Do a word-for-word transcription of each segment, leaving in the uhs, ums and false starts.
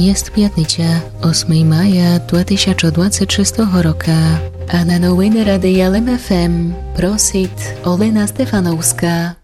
Jest piatnicя, ósmego maja dwa tysiące dwudziestego szóstego roku, a na nowiny Radia L M F M prosit Olena Stefanowska.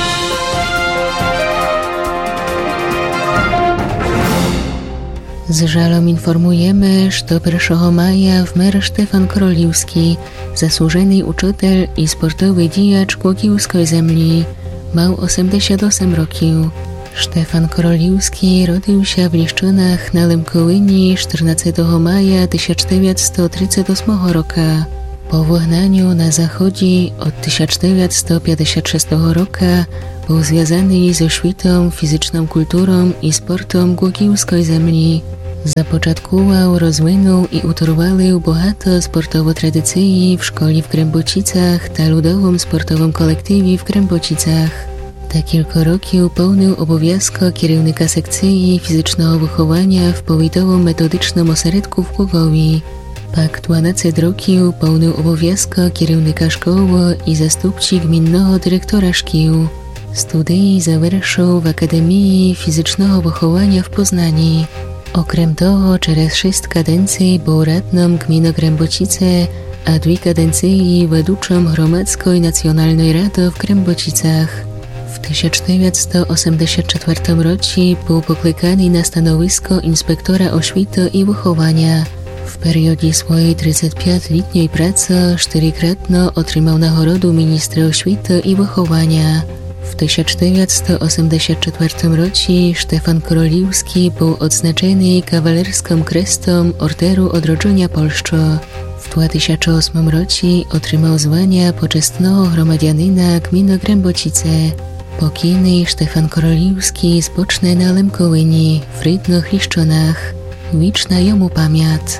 Z żalom informujemy, że pierwszego maja wmer Stefan Koroliwski, zasłużony uczytel i sportowy dijacz Głogowskiej Zemli, miał osiemdziesiąt osiem roków. Stefan Koroliwski rodził się w Liszczynach na Lemkołyni czternastego maja tysiąc dziewięćset trzydziestego ósmego roku. Po wygnaniu na zachodzie od tysiąc dziewięćset pięćdziesiątego szóstego roku był związany ze świetą fizyczną kulturą i sportem Głogowskiej Zemli. Zapoczątkował, rozwinął i utrwalił bogato sportowo tradycji w szkole w Krębocicach ta ludowym sportowym kolektywie w Krębocicach. Ta kilka roków pełnił obowiązek kierownika sekcji fizycznego wychowania w powiatowym metodycznym ośrodku w Głogowie. Pak dwanaście roków pełnił obowiązek kierownika szkoły i zastupcy gminnego dyrektora szkół. Studia zaвершил w Akademii Fizycznego Wychowania w Poznaniu. Okrem toho, przez sześć kadencji był radnym gminy Krębocice, a dwie kadencje wedłuczą Hromadzkiej Nacjonalnej Rady w Krębocicach. W tysiąc dziewięćset osiemdziesiątym czwartym roku był poklekany na stanowisko inspektora oświaty i wychowania. W periodzie swojej trzydziestopięcioletniej pracy czterykrotnie otrzymał nagrodę ministra oświaty i wychowania. W tysiąc dziewięćset osiemdziesiątym czwartym roku Stefan Koroliwski był odznaczony kawalerską krestą Orderu Odrodzenia Polski. W dwa tysiące ósmym roku otrzymał zwania poczestnego gromadzianina gminy Krębocice. Pokojny Stefan Koroliwski zboczny na Lemkołyni w rydnych Liszczynach. Wieczna jemu pamięć.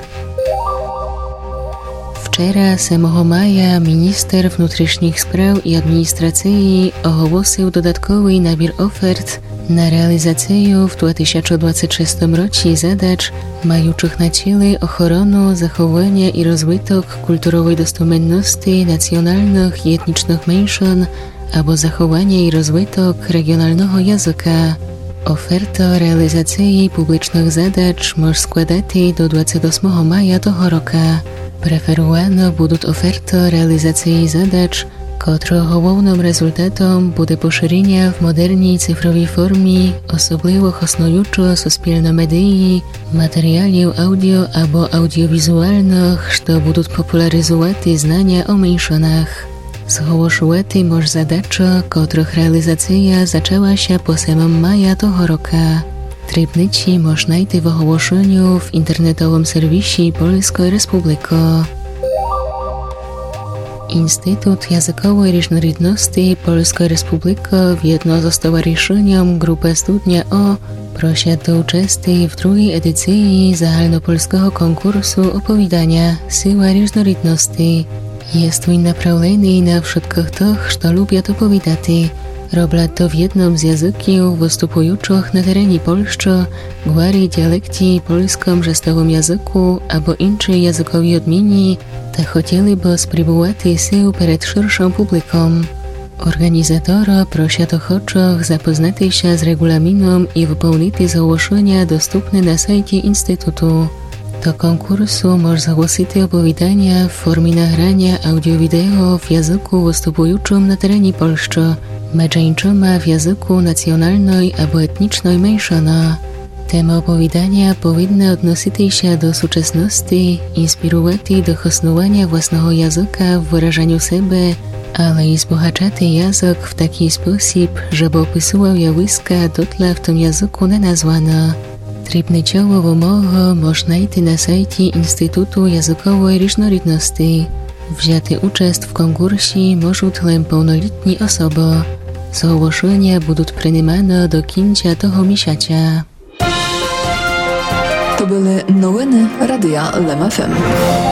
Wczoraj, ósmego maja, minister wnętrznych spraw i administracji ogłosił dodatkowy nabór ofert na realizację w dwa tysiące dwudziestym szóstym roku zadań mających na celu ochronę, zachowanie i rozwój kulturowej dostępności nacjonalnych i etnicznych mniejszyn albo zachowanie i rozwój regionalnego języka. Oferta realizacji publicznych zadań może składać do dwudziestego ósmego maja tego roku. Preferowane będą oferty realizacji zadań, których głównym rezultatem będzie poszerzenie w modernej cyfrowej formie osobliwie hosnujące suspilne medii, materiałów audio albo audiowizualnych, które będą popularyzować znania o mniejszynach. Zgłosiły może zadania, których realizacja zaczęła się po ósmego maja tego roku. Trybnici można znajść w ogłoszeniu w internetowym serwisie Polskiej Republiki. Instytut Językowej Różnorodności Polskiej Republiki wjedno ze stowarzyszeniem Grupa Studnia O prosi do uczestnictwa w drugiej edycji zahalnopolskiego konkursu opowiadania Siła Różnorodności. Jest on направлений na wszystkich tych, którzy lubią opowiadać. Robią to w jednym z języków występujących na terenie Polski, gwari dialekty polskim żestowym języku albo innej językowej odmieni, ta chcieliby spróbować sił przed szerszą publiką. Organizatora prosi ochotnych zapoznać się z regulaminem i wypełnić zgłoszenia dostępne na sajcie Instytutu. Do konkursu można zgłosić opowiadania w formie nagrania audio-wideo w języku występującym na terenie Polski, meczeńczyma w języku nacjonalnej albo etnicznej mniejszyny. Temy opowiadania powinny odnosić się do współczesności, inspirować do hosnowania własnego języka w wyrażaniu siebie, ale i wzbogacać język w taki sposób, żeby opisywał zjawiska dotle w tym języku nenazwane. Trybniciowe wymogi można znaleźć na sajcie Instytutu Językowej Różnorodności. Wzięty udział w konkursie mogą tylko pełnoletnie osoby. Zgłoszenia będą przyjmowane do końca tego miesiąca. To były nowiny Radia L M F M.